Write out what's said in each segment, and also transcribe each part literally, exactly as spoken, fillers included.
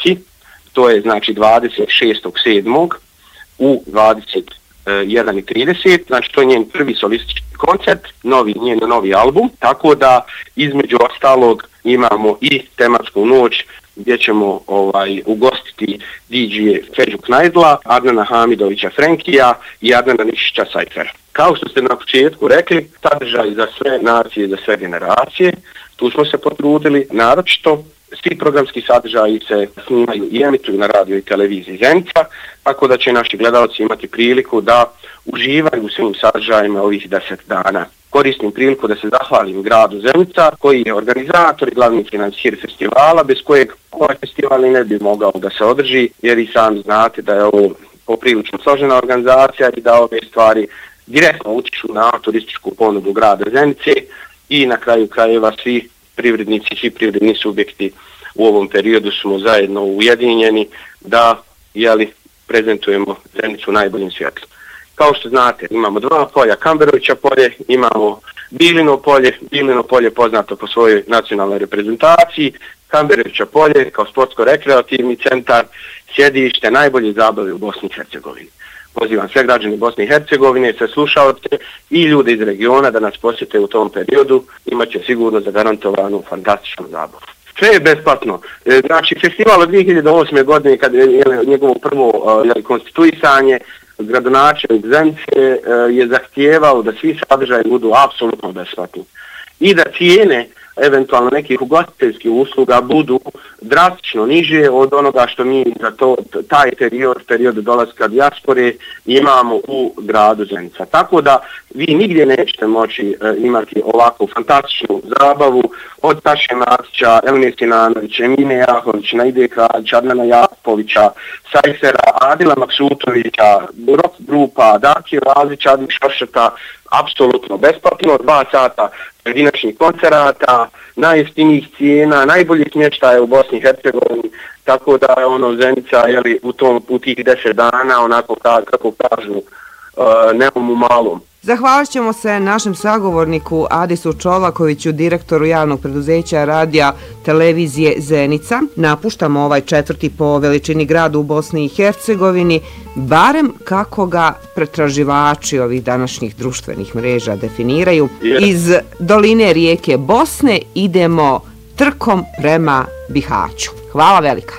Hrvatski, to je znači dvadeset šestog sedmog u dvadeset jedan i trideset, znači to je njen prvi solistički koncert, novi, njen novi album, tako da između ostalog imamo i tematsku noć gdje ćemo ovaj, ugostiti D J Feđu Knajdla, Adnana Hamidovića Frenkija i Adnana Nišića Sajfera. Kao što ste na početku rekli, sadržaj za sve nacije, za sve generacije, tu smo se potrudili, naročito svi programski sadržaji se snimaju i emituju na radio i televiziji Zenica, tako da će naši gledalci imati priliku da uživaju u svim sadržajima ovih deset dana. Koristim priliku da se zahvalim gradu Zenica, koji je organizator i glavni financijer festivala, bez kojeg ovaj festival ne bi mogao da se održi, jer i sami znate da je ovo poprilično složena organizacija i da ove stvari direktno utiču na turističku ponudu grada Zenice i na kraju krajeva svi privrednici, svi privredni subjekti u ovom periodu smo zajedno ujedinjeni da jeli, prezentujemo Zenicu u najboljim svjetlu. Kao što znate, imamo dva polja, Kamberovića polje, imamo Bilino polje, Bilino polje poznato po svojoj nacionalnoj reprezentaciji, Kamberovića polje kao sportsko-rekreativni centar, sjedište najbolje zabave u Bosni i Hercegovini. Pozivam sve građane Bosne i Hercegovine, sve slušaoce i ljude iz regiona da nas posjete u tom periodu, imat će sigurno zagarantovanu fantastičnu zabavu. Sve je besplatno. Znači, festival od dvije hiljade osme. godine, kad je njegovo prvo je, konstituisanje, gradonačelnik Zenice je zahtijevao da svi sadržaji budu apsolutno besplatni i da cijene eventualno nekih ugostiteljskih usluga budu drastično niže od onoga što mi za to, taj period, period dolaska dijaspore imamo u gradu Zenica. Tako da vi nigdje nećete moći e, imati ovakvu fantastičnu zabavu od Taše Matića, Elmire Sinanovića, Emine Jahovića, Naide Kraljića, Adnana Jakovića, Sajfera, Adila Maksutovića, rock grupa, Daki Lazića, Adil Šošeta, apsolutno besplatno, dva sata pojedinačnih koncerata, najjeftinijih cijena, najboljih smještaja u Bosni i Hercegovini, tako da je ono Zenica jeli, u, tom, u tih deset dana, onako kako kažu, uh, nemam u malom. Zahvalit ćemo se našem sagovorniku Adisu Čolakoviću, direktoru javnog preduzeća radija televizije Zenica. Napuštamo ovaj četvrti po veličini grad u Bosni i Hercegovini, barem kako ga pretraživači ovih današnjih društvenih mreža definiraju. Iz doline rijeke Bosne idemo trkom prema Bihaću. Hvala velika.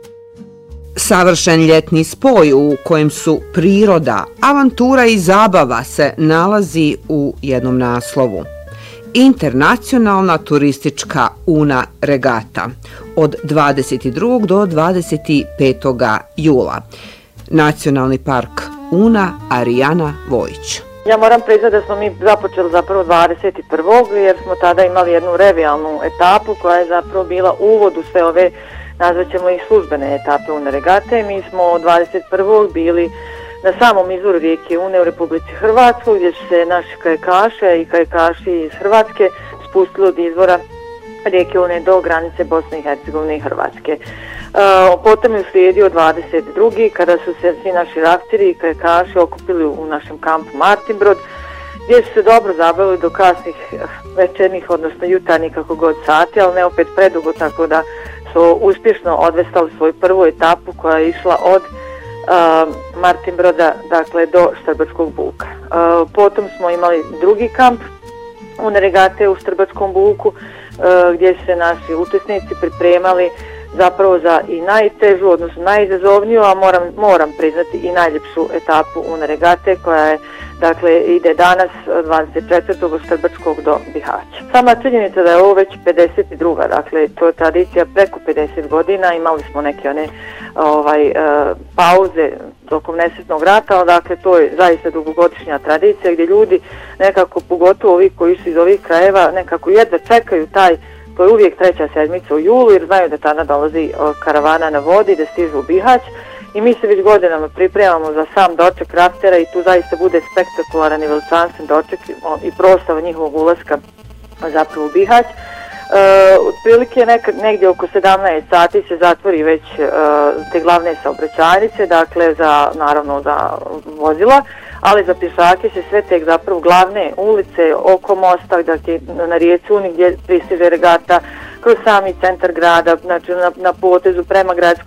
Savršen ljetni spoj u kojem su priroda, avantura i zabava se nalazi u jednom naslovu. Internacionalna turistička Una regata od dvadeset drugog do dvadeset petog jula. Nacionalni park Una, Arijana Vojić. Ja moram priznati da smo mi započeli zapravo dvadeset prvog jer smo tada imali jednu revijalnu etapu koja je zapravo bila uvod u sve ove, nazvat ćemo ih službene etape Una regate. Mi smo dvadeset prvog bili na samom izvoru rijeke Une u Republici Hrvatskoj, gdje su se naši kajakaše i kajakaši iz Hrvatske spustili od izvora rijeke Une do granice Bosne i Hercegovine i Hrvatske. Uh, potom je uslijedio dvadeset drugi kada su se svi naši raftiri i kajakaši okupili u našem kampu Martinbrod, gdje su se dobro zabavili do kasnih večernih, odnosno jutarnjih kako god sati, ali ne opet predugo, tako da su uspješno odvestali svoju prvu etapu koja je išla od uh, Martinbroda, dakle, do Štrbačkog buka. Uh, potom smo imali drugi kamp Una regate u Štrbačkom buku, uh, gdje se naši učesnici pripremali zapravo za i najtežu, odnosno najizazovniju, a moram, moram priznati i najljepšu etapu Una regate koja je, dakle, ide danas dvadeset četvrtog od Štrbačkog do Bihaća. Sama činjenica da je ovo već pedeset druga, dakle, to je tradicija preko pedeset godina, imali smo neke one ovaj, uh, pauze tokom nesretnog rata, dakle, to je zaista dugogodišnja tradicija gdje ljudi nekako, pogotovo ovi koji su iz ovih krajeva, nekako jedva čekaju taj. To je uvijek treća sedmica u julu jer znaju da tada dolazi karavana na vodi, da stižu u Bihać i mi se već godinama pripremamo za sam doček raftera i tu zaista bude spektakularan i veličanstven doček i prostava njihovog ulaska zapravo u Bihać. E, otprilike nekad, negdje oko sedamnaest sati se zatvori već e, te glavne saobraćajnice, dakle za, naravno za vozila, ali za pješake se sve tek zapravo glavne ulice oko mosta, dakle na rijeci Uni gdje pristiže regata, kroz sami centar grada, znači na, na potezu prema gradskoj